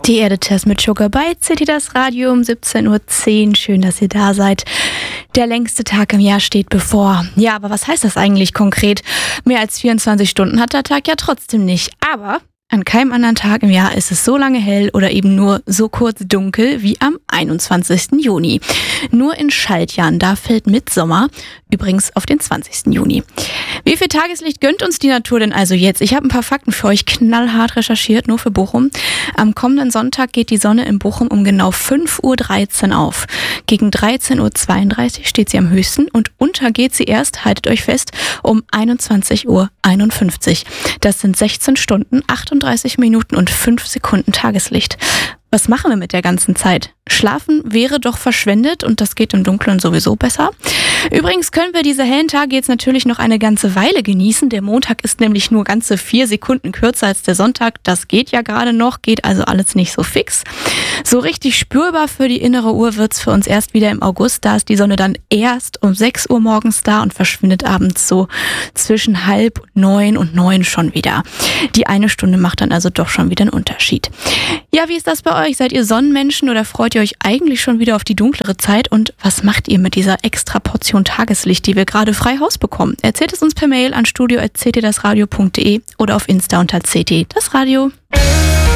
Die Editors mit Sugar bei CT das Radio um 17:10 Uhr. Schön, dass ihr da seid. Der längste Tag im Jahr steht bevor. Ja, aber was heißt das eigentlich konkret? Mehr als 24 Stunden hat der Tag ja trotzdem nicht. Aber an keinem anderen Tag im Jahr ist es so lange hell oder eben nur so kurz dunkel wie am 21. Juni. Nur in Schaltjahren, da fällt Mittsommer, übrigens auf den 20. Juni. Wie viel Tageslicht gönnt uns die Natur denn also jetzt? Ich habe ein paar Fakten für euch knallhart recherchiert, nur für Bochum. Am kommenden Sonntag geht die Sonne in Bochum um genau 5:13 Uhr auf. Gegen 13:32 Uhr steht sie am höchsten und untergeht sie erst, haltet euch fest, um 21:51 Uhr. Das sind 16 Stunden, 38 Minuten und 5 Sekunden Tageslicht. Was machen wir mit der ganzen Zeit? Schlafen wäre doch verschwendet und das geht im Dunkeln sowieso besser. Übrigens können wir diese hellen Tage jetzt natürlich noch eine ganze Weile genießen. Der Montag ist nämlich nur ganze 4 Sekunden kürzer als der Sonntag. Das geht ja gerade noch, geht also alles nicht so fix. So richtig spürbar für die innere Uhr wird's für uns erst wieder im August. Da ist die Sonne dann erst um 6 Uhr morgens da und verschwindet abends so zwischen 8:30 und 9 schon wieder. Die eine Stunde macht dann also doch schon wieder einen Unterschied. Ja, wie ist das bei euch? Seid ihr Sonnenmenschen oder freut ihr euch eigentlich schon wieder auf die dunklere Zeit? Und was macht ihr mit dieser extra Portion Tageslicht, die wir gerade frei Haus bekommen? Erzählt es uns per Mail an studio@ctdasradio.de oder auf Insta unter CT das Radio.